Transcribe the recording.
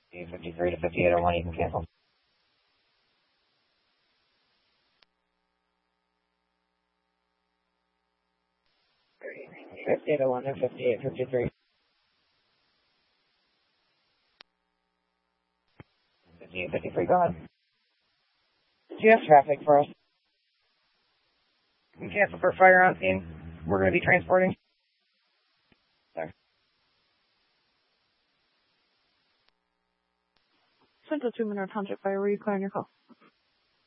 53 to 5801, you can cancel. 5801 and 5853. 5853, go ahead. Do you have traffic for us? You can cancel for fire on scene. We're going to be transporting. Sorry. Central 2 Monroe Township Fire, were you calling your call?